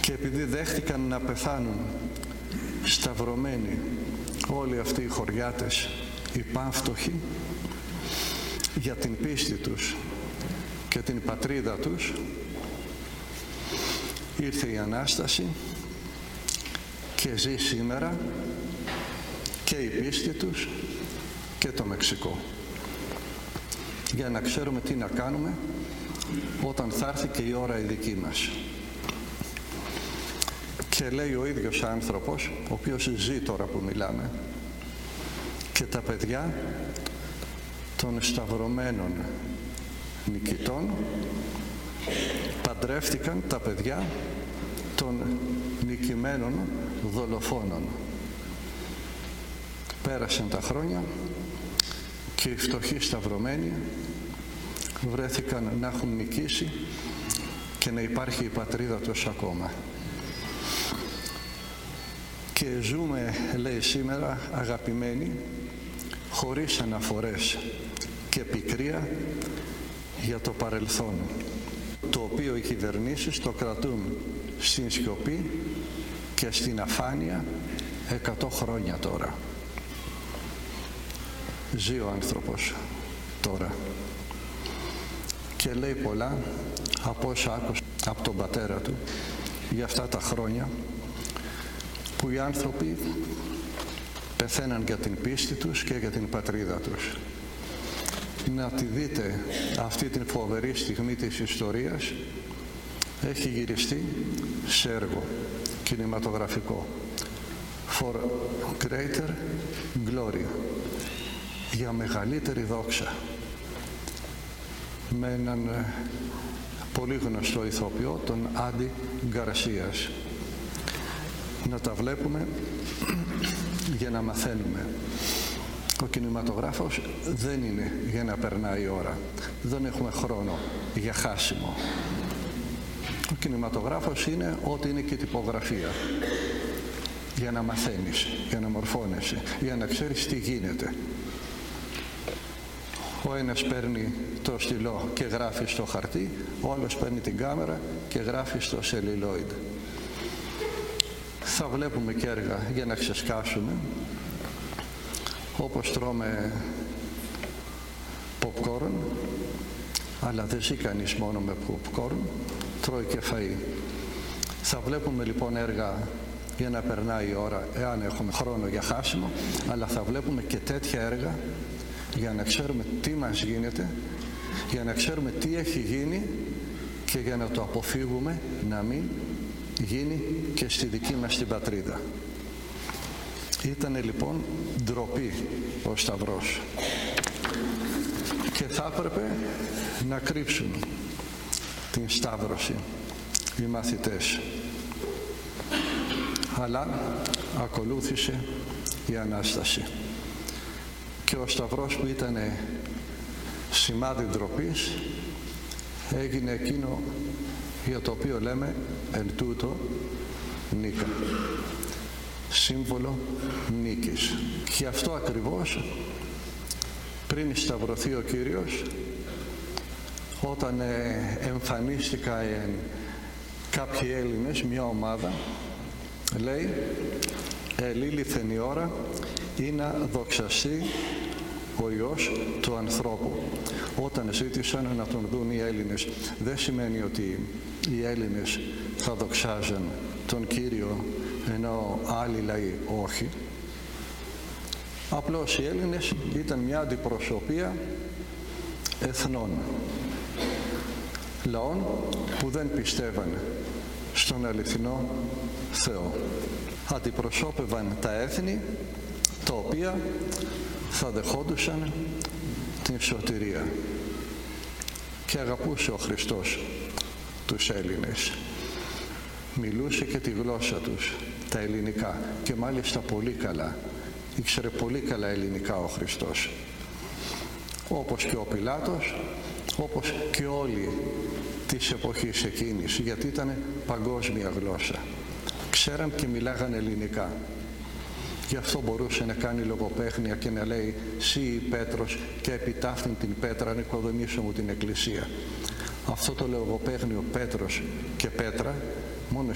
Και επειδή δέχτηκαν να πεθάνουν σταυρωμένοι όλοι αυτοί οι χωριάτες, οι πανφτωχοί, για την πίστη τους και την πατρίδα τους, ήρθε η Ανάσταση και ζει σήμερα και η πίστη τους και το Μεξικό. Για να ξέρουμε τι να κάνουμε όταν θα έρθει και η ώρα η δική μας. Και λέει ο ίδιος άνθρωπος, ο οποίος ζει τώρα που μιλάμε, και τα παιδιά των σταυρωμένων νικητών παντρεύτηκαν τα παιδιά των νικημένων δολοφόνων. Πέρασαν τα χρόνια και οι φτωχοί σταυρωμένοι βρέθηκαν να έχουν νικήσει και να υπάρχει η πατρίδα τους ακόμα. Και ζούμε, λέει σήμερα, αγαπημένοι, χωρίς αναφορές και πικρία για το παρελθόν, το οποίο οι κυβερνήσεις το κρατούν στην σιωπή και στην αφάνεια 100 χρόνια τώρα. Ζει ο άνθρωπος τώρα και λέει πολλά από όσα άκουσε από τον πατέρα του για αυτά τα χρόνια που οι άνθρωποι πεθαίναν για την πίστη τους και για την πατρίδα τους. Να τη δείτε αυτή την φοβερή στιγμή της ιστορίας. Έχει γυριστεί σε έργο κινηματογραφικό. For greater glory. Για μεγαλύτερη δόξα. Με έναν πολύ γνωστό ηθοποιό, τον Άντι Γκαρσίας. Να τα βλέπουμε για να μαθαίνουμε. Ο κινηματογράφος δεν είναι για να περνάει η ώρα. Δεν έχουμε χρόνο για χάσιμο. Ο κινηματογράφος είναι ό,τι είναι και τυπογραφία. Για να μαθαίνεις, για να μορφώνεσαι, για να ξέρεις τι γίνεται. Ο ένας παίρνει το στυλό και γράφει στο χαρτί, ο άλλος παίρνει την κάμερα και γράφει στο celluloid. Θα βλέπουμε και έργα για να ξεσκάσουμε, όπως τρώμε popcorn, αλλά δεν ζει κανείς μόνο με popcorn, τρώει και φαΐ. Θα βλέπουμε λοιπόν έργα για να περνάει η ώρα, εάν έχουμε χρόνο για χάσιμο, αλλά θα βλέπουμε και τέτοια έργα για να ξέρουμε τι μας γίνεται, για να ξέρουμε τι έχει γίνει και για να το αποφύγουμε να μην γίνει και στη δική μας την πατρίδα. Ήτανε λοιπόν ντροπή ο Σταυρός και θα έπρεπε να κρύψουν την Σταύρωση οι μαθητές. Αλλά ακολούθησε η Ανάσταση και ο Σταυρός που ήταν σημάδι ντροπής έγινε εκείνο για το οποίο λέμε εν τούτο νίκα, σύμβολο νίκης. Και αυτό ακριβώς πριν σταυρωθεί ο Κύριος, όταν εμφανίστηκαν κάποιοι Έλληνες, μια ομάδα, λέει ελήλυθεν η ώρα ή να δοξαστεί ο Υιός του ανθρώπου. Όταν ζήτησαν να τον δουν οι Έλληνες, δεν σημαίνει ότι οι Έλληνες θα δοξάζαν τον Κύριο ενώ άλλοι λαοί όχι. Απλώς οι Έλληνες ήταν μια αντιπροσωπεία εθνών, λαών που δεν πιστεύαν στον αληθινό Θεό. Αντιπροσώπευαν τα έθνη τα οποία θα δεχόντουσαν την σωτηρία. Και αγαπούσε ο Χριστός τους Έλληνες. Μιλούσε και τη γλώσσα τους, τα ελληνικά, και μάλιστα πολύ καλά. Ήξερε πολύ καλά ελληνικά ο Χριστός. Όπως και ο Πιλάτος, όπως και όλοι της εποχής εκείνης, γιατί ήταν παγκόσμια γλώσσα. Ξέραν και μιλάγαν ελληνικά. Γι' αυτό μπορούσε να κάνει λογοπαίχνια και να λέει «Σύ Πέτρος και επιτάφθην την πέτρα να οικοδομήσω μου την εκκλησία». Αυτό το λογοπαίχνιο Πέτρος και Πέτρα μόνο